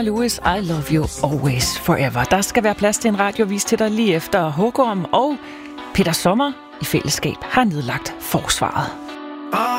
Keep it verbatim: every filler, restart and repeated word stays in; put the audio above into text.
Lewis, I love you always forever. Der skal være plads til en radiovis til dig lige efter Hågorm og Peter Sommer i fællesskab har nedlagt forsvaret.